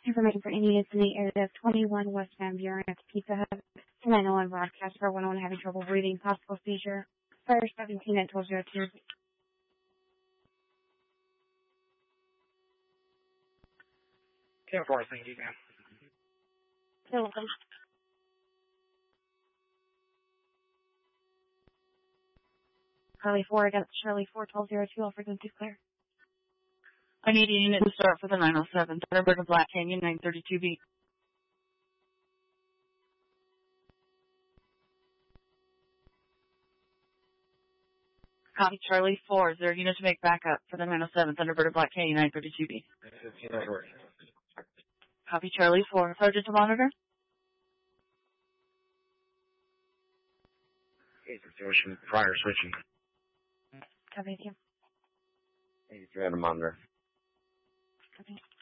Information for any units in the area of 21 West Van Buren at Pizza Hut. 901 broadcast for 101 having trouble breathing, possible seizure. Fire 17 at 1202. 10-4, thank you, ma'am. You're welcome. Charlie 4 against Charlie 4, 1202, all frequencies clear. I need a unit to start for the 907, Thunderbird of Black Canyon, 932B. Copy Charlie 4. Is there a unit to make backup for the 907, Thunderbird of Black Canyon, 932B? 15 network. Copy Charlie 4. Sergeant to monitor? Situation prior switching. Copy with you. 83 at a monitor. Copy.